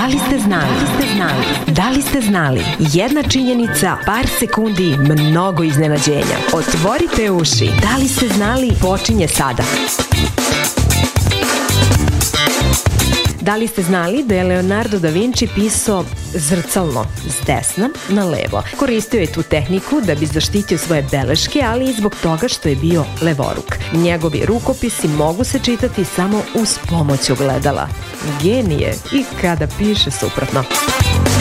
Da li ste znali? Da li ste znali? Jedna činjenica, par sekundi, mnogo iznenađenja. Otvorite uši. Da li ste znali? Počinje sada. Da li ste znali da je Leonardo da Vinci pisao zrcalno s desna na levo? Koristio je tu tehniku da bi zaštitio svoje beleške, ali i zbog toga što je bio levoruk. Njegovi rukopisi mogu se čitati samo uz pomoć ogledala. Genije i kada piše suprotno.